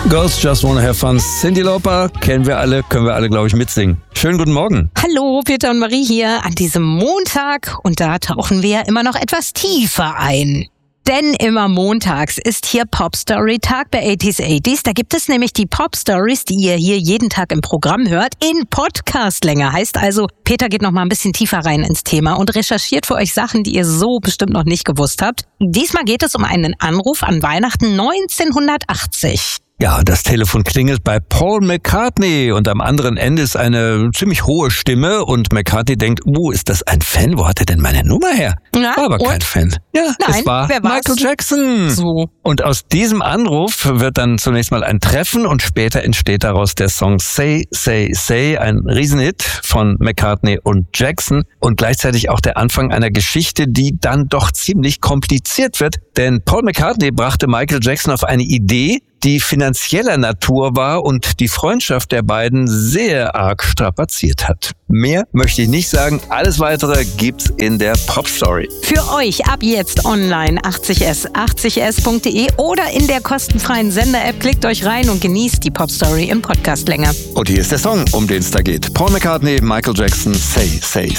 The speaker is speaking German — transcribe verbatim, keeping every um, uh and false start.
Girls Just Wanna Have Fun. Cyndi Lauper, kennen wir alle, können wir alle, glaube ich, mitsingen. Schönen guten Morgen. Hallo, Peter und Marie hier an diesem Montag. Und da tauchen wir immer noch etwas tiefer ein. Denn immer montags ist hier Pop-Story-Tag bei achtziger achtziger. Da gibt es nämlich die Pop-Stories, die ihr hier jeden Tag im Programm hört, in Podcast-Länge. Heißt also, Peter geht noch mal ein bisschen tiefer rein ins Thema und recherchiert für euch Sachen, die ihr so bestimmt noch nicht gewusst habt. Diesmal geht es um einen Anruf an Weihnachten neunzehnhundertachtzig. Ja, das Telefon klingelt bei Paul McCartney und am anderen Ende ist eine ziemlich hohe Stimme und McCartney denkt, uh, ist das ein Fan? Wo hat er denn meine Nummer her? Ja, war aber und? kein Fan. Ja, Nein, es war wer war's? Michael Jackson. So. Und aus diesem Anruf wird dann zunächst mal ein Treffen und später entsteht daraus der Song Say, Say, Say, ein Riesenhit von McCartney und Jackson und gleichzeitig auch der Anfang einer Geschichte, die dann doch ziemlich kompliziert wird, denn Paul McCartney brachte Michael Jackson auf eine Idee, die finanzieller Natur war und die Freundschaft der beiden sehr arg strapaziert hat. Mehr möchte ich nicht sagen, alles Weitere gibt's in der Pop-Story. Für euch ab jetzt online achtzig s, achtzig s punkt de oder in der kostenfreien Sender-App. Klickt euch rein und genießt die Pop-Story im Podcast länger. Und hier ist der Song, um den es da geht. Paul McCartney, Michael Jackson, Say, Say,